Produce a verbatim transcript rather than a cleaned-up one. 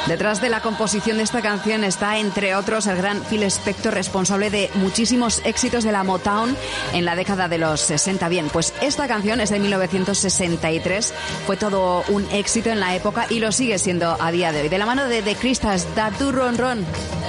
Detrás de la composición de esta canción está, entre otros, el gran Phil Spector, responsable de muchísimos éxitos de la Motown en la década de los sesenta. Bien, pues esta canción es de mil novecientos sesenta y tres, fue todo un éxito en la época y lo sigue siendo a día de hoy. De la mano de The Crystals, Da Du Ron Ron.